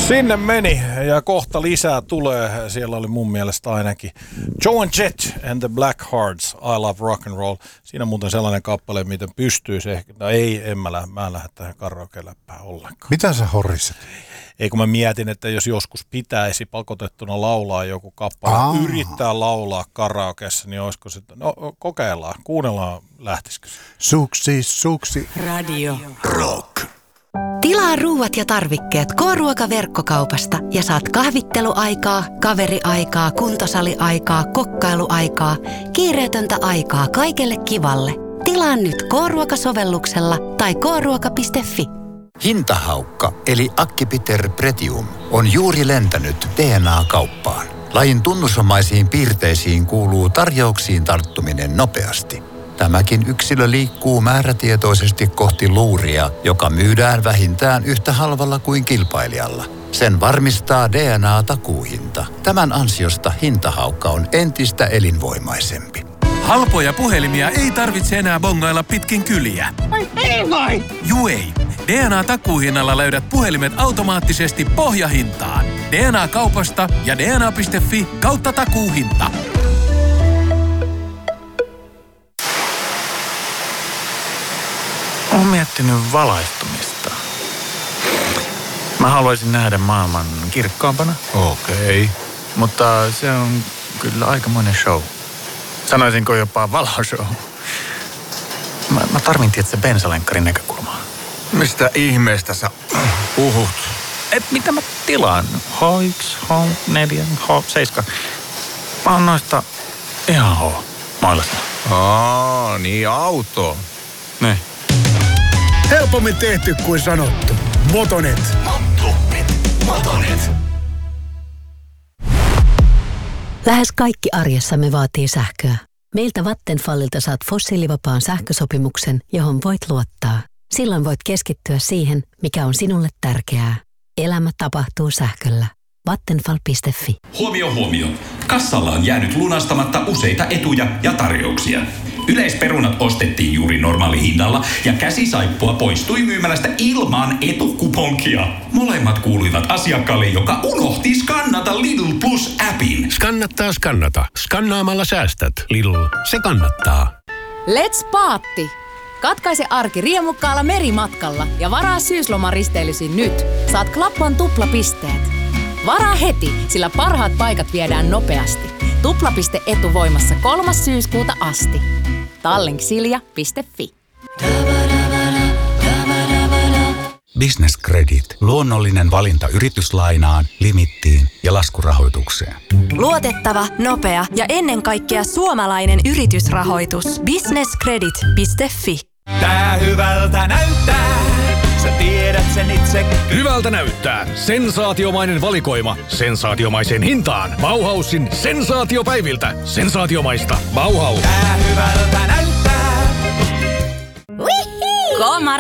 Sinne meni ja kohta lisää tulee. Siellä oli mun mielestä ainakin Joan Jett and the Blackhearts, I Love Rock and Roll. Siinä muuten sellainen kappale, miten pystyy se ehkä. No ei, mä en lähde tähän karaoke-läppään ollenkaan. Mitä sä horrisset? Ei kun mä mietin, että jos joskus pitäisi pakotettuna laulaa joku kappale, yrittää laulaa karaokeessa, niin olisiko se, no kokeillaan, kuunnellaan, lähtisikö se? Suksi. Radio Rock. Tilaa ruuat ja tarvikkeet K-ruokaverkkokaupasta ja saat kahvitteluaikaa, kaveriaikaa, kuntosaliaikaa, kokkailuaikaa, kiireetöntä aikaa kaikelle kivalle. Tilaa nyt K-ruokasovelluksella tai kruoka.fi. Hintahaukka eli Acipiter pretium on juuri lentänyt DNA-kauppaan. Lajin tunnusomaisiin piirteisiin kuuluu tarjouksiin tarttuminen nopeasti. Tämäkin yksilö liikkuu määrätietoisesti kohti luuria, joka myydään vähintään yhtä halvalla kuin kilpailijalla. Sen varmistaa DNA-takuuhinta. Tämän ansiosta hintahaukka on entistä elinvoimaisempi. Halpoja puhelimia ei tarvitse enää bongailla pitkin kyliä. Ei vai? Juu ei. DNA-takuuhinnalla löydät puhelimet automaattisesti pohjahintaan. DNA-kaupasta ja dna.fi/takuuhinta. Olen miettinyt valaistumista. Mä haluaisin nähdä maailman kirkkaampana. Okei. Mutta se on kyllä aikamoinen show. Sanoisinko jopa valoshow. Mä tarvin tietysti bensalenkkarin näkökulmaa. Mistä ihmeestä sä puhut? Mitä mä tilaan? H1, H4, H7. Mä oon noista ihan H-mailasta. Niin auto. Ne. Helpommin tehty kuin sanottu. Motonet. Lähes kaikki arjessamme vaatii sähköä. Meiltä Vattenfallilta saat fossiilivapaan sähkösopimuksen, johon voit luottaa. Silloin voit keskittyä siihen, mikä on sinulle tärkeää. Elämä tapahtuu sähköllä. Vattenfall.fi. Huomio. Kassalla on jäänyt lunastamatta useita etuja ja tarjouksia. Yleisperunat ostettiin juuri normaalihinnalla ja käsisaippua poistui myymälästä ilman etukuponkia. Molemmat kuuluivat asiakkaalle, joka unohti skannata Lidl Plus-appin. Skannata. Skannaamalla säästät. Lidl, se kannattaa. Let's paatti! Katkaise arki riemukkaalla merimatkalla ja varaa syyslomaristeilyysi nyt. Saat Klappan tuplapisteet. Varaa heti, sillä parhaat paikat viedään nopeasti. Tuplapiste-etu voimassa 3. syyskuuta asti. Tallinksilja.fi. Business Credit. Luonnollinen valinta yrityslainaan, limittiin ja laskurahoitukseen. Luotettava, nopea ja ennen kaikkea suomalainen yritysrahoitus. businesscredit.fi. Tää hyvältä näyttää. Sä tiedät sen itse. Hyvältä näyttää. Sensaatiomainen valikoima. Sensaatiomaiseen hintaan. Bauhausin sensaatiopäiviltä. Sensaatiomaista. Bauhaus. Tää hyvältä näyttää. K-Mark